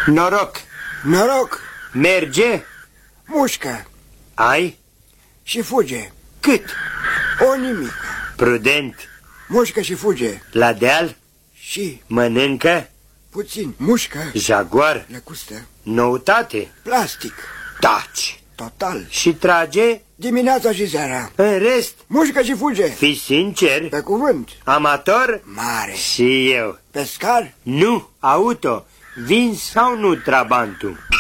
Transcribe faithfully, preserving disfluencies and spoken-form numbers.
Noroc. Noroc. Merge. Mușcă. Ai. Și fuge. Cât? O nimic. Prudent. Mușcă și fuge. La deal. Și Mănâncă. puțin. Mușcă. Jaguar. Lăcustă. Noutate. Plastic. Taci. Total. Și trage. Dimineața și seara. În rest. Mușcă și fuge. Fii sincer. Pe cuvânt. Amator. Mare. Și eu. Pescar. Nu. Auto. Vin sau nu trabantul?